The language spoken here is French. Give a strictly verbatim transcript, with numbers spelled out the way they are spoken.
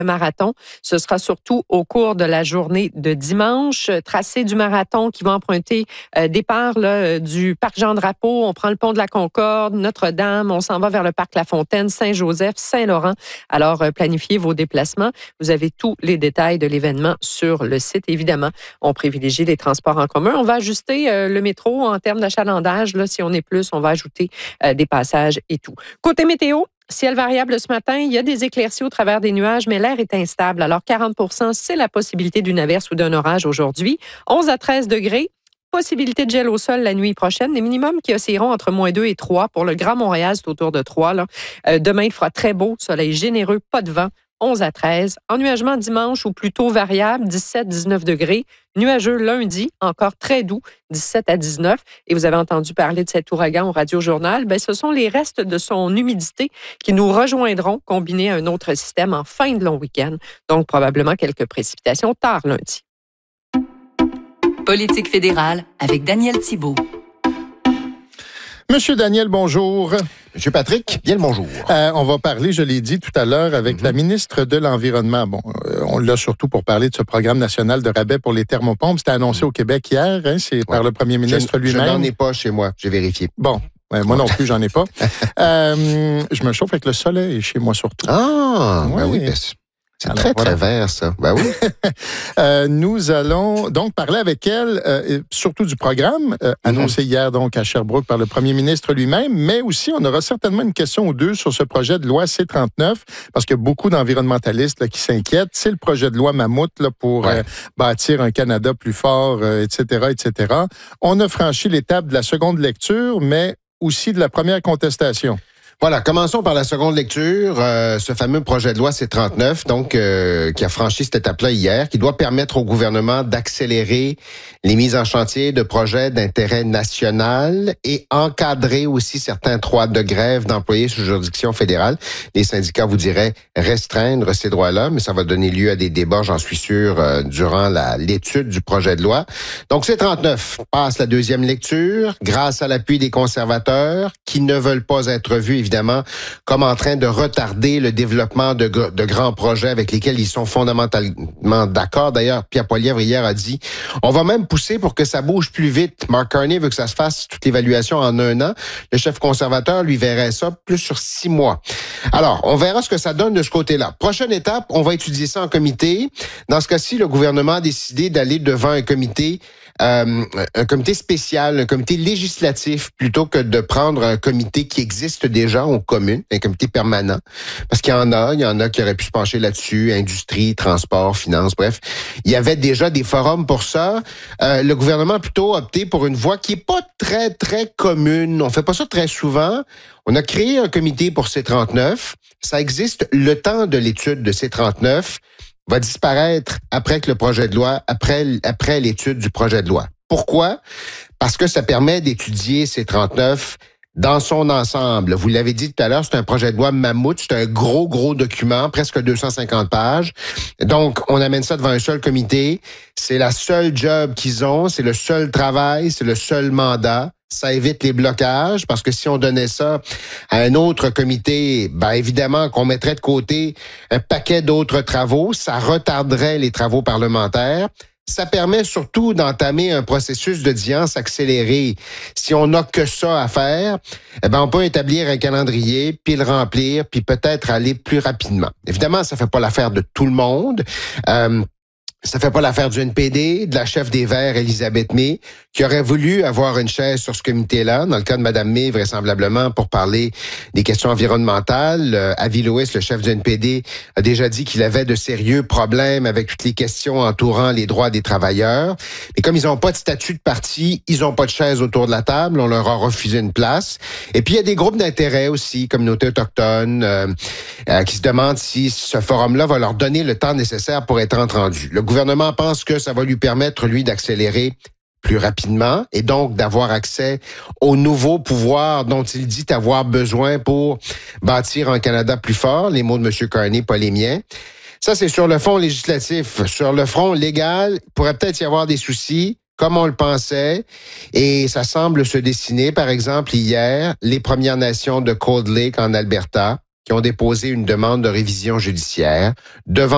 Le marathon, ce sera surtout au cours de la journée de dimanche. Tracé du marathon qui va emprunter euh, départ là, du parc Jean-Drapeau. On prend le pont de la Concorde, Notre-Dame. On s'en va vers le parc La Fontaine, Saint-Joseph, Saint-Laurent. Alors, euh, planifiez vos déplacements. Vous avez tous les détails de l'événement sur le site. Évidemment, on privilégie les transports en commun. On va ajuster euh, le métro en termes d'achalandage. Là, si on est plus, on va ajouter euh, des passages et tout. Côté météo, ciel variable ce matin, il y a des éclaircies au travers des nuages, mais l'air est instable. Alors, quarante pour cent, c'est la possibilité d'une averse ou d'un orage aujourd'hui. onze à treize degrés, possibilité de gel au sol la nuit prochaine. Les minimums qui oscilleront entre moins deux et trois. Pour le Grand Montréal, c'est autour de trois. Là. Euh, demain, il fera très beau, soleil généreux, pas de vent. onze à treize. Ennuagement dimanche ou plutôt variable, dix-sept à dix-neuf degrés. Nuageux lundi, encore très doux, dix-sept à dix-neuf. Et vous avez entendu parler de cet ouragan au Radio-Journal. Bien, ce sont les restes de son humidité qui nous rejoindront, combinés à un autre système en fin de long week-end. Donc, probablement quelques précipitations tard lundi. Politique fédérale avec Daniel Thibault. Monsieur Daniel, bonjour. Monsieur Patrick, bien le bonjour. Euh, on va parler, je l'ai dit tout à l'heure, avec mm-hmm. la ministre de l'Environnement. Bon, euh, on l'a surtout pour parler de ce programme national de rabais pour les thermopompes. C'était annoncé mm-hmm. au Québec hier, hein, c'est ouais. par le premier ministre je, lui-même. Je n'en ai pas chez moi, j'ai vérifié. Bon. Ouais, moi non plus, j'en ai pas. euh, je me chauffe avec le soleil chez moi surtout. Ah, ouais. ben oui, ben, c'est Alors, très, voilà. très vert, ça. Ben oui. euh, nous allons donc parler avec elle, euh, surtout du programme, euh, mm-hmm. annoncé hier donc à Sherbrooke par le premier ministre lui-même, mais aussi on aura certainement une question ou deux sur ce projet de loi C trente-neuf, parce qu'il y a beaucoup d'environnementalistes là, qui s'inquiètent. C'est le projet de loi Mammouth là, pour ouais. euh, bâtir un Canada plus fort, euh, et cetera, et cetera. On a franchi l'étape de la seconde lecture, mais aussi de la première contestation. Voilà, commençons par la seconde lecture, euh, ce fameux projet de loi C trente-neuf, donc euh, qui a franchi cette étape-là hier, qui doit permettre au gouvernement d'accélérer les mises en chantier de projets d'intérêt national et encadrer aussi certains droits de grève d'employés sous juridiction fédérale. Les syndicats vous diraient restreindre ces droits-là, mais ça va donner lieu à des débats, j'en suis sûr, euh, durant la, l'étude du projet de loi. Donc C trente-neuf passe la deuxième lecture grâce à l'appui des conservateurs qui ne veulent pas être vus, évidemment, évidemment, comme en train de retarder le développement de, de grands projets avec lesquels ils sont fondamentalement d'accord. D'ailleurs, Pierre Poilievre hier a dit, on va même pousser pour que ça bouge plus vite. Mark Carney veut que ça se fasse toute l'évaluation en un an. Le chef conservateur, lui, verrait ça plus sur six mois. Alors, on verra ce que ça donne de ce côté-là. Prochaine étape, on va étudier ça en comité. Dans ce cas-ci, le gouvernement a décidé d'aller devant un comité Euh, un comité spécial, un comité législatif, plutôt que de prendre un comité qui existe déjà aux communes, un comité permanent. Parce qu'il y en a, il y en a qui auraient pu se pencher là-dessus, industrie, transport, finance, bref. Il y avait déjà des forums pour ça. Euh, le gouvernement a plutôt opté pour une voie qui est pas très, très commune. On fait pas ça très souvent. On a créé un comité pour C trente-neuf. Ça existe le temps de l'étude de C trente-neuf. Va disparaître après que le projet de loi, après, après l'étude du projet de loi. Pourquoi? Parce que ça permet d'étudier C trente-neuf dans son ensemble. Vous l'avez dit tout à l'heure, c'est un projet de loi mammouth, c'est un gros, gros document, presque deux cent cinquante pages. Donc, on amène ça devant un seul comité. C'est la seule job qu'ils ont, c'est le seul travail, c'est le seul mandat. Ça évite les blocages, parce que si on donnait ça à un autre comité, ben évidemment qu'on mettrait de côté un paquet d'autres travaux, ça retarderait les travaux parlementaires. Ça permet surtout d'entamer un processus d'audience accéléré. Si on n'a que ça à faire, eh ben on peut établir un calendrier, puis le remplir, puis peut-être aller plus rapidement. Évidemment, ça fait pas l'affaire de tout le monde. Euh, Ça fait pas l'affaire du N P D, de la chef des Verts, Elisabeth May, qui aurait voulu avoir une chaise sur ce comité-là, dans le cas de Mme May, vraisemblablement, pour parler des questions environnementales. Euh, Avi Lewis, le chef du N P D, a déjà dit qu'il avait de sérieux problèmes avec toutes les questions entourant les droits des travailleurs. Mais comme ils n'ont pas de statut de parti, ils n'ont pas de chaise autour de la table, on leur a refusé une place. Et puis, il y a des groupes d'intérêt aussi, communautés autochtones, euh, euh, qui se demandent si ce forum-là va leur donner le temps nécessaire pour être entendu. Le Le gouvernement pense que ça va lui permettre, lui, d'accélérer plus rapidement et donc d'avoir accès aux nouveaux pouvoirs dont il dit avoir besoin pour bâtir un Canada plus fort. Les mots de M. Carney, pas les miens. Ça, c'est sur le front législatif. Sur le front légal, il pourrait peut-être y avoir des soucis, comme on le pensait, et ça semble se dessiner. Par exemple, hier, les Premières Nations de Cold Lake en Alberta qui ont déposé une demande de révision judiciaire devant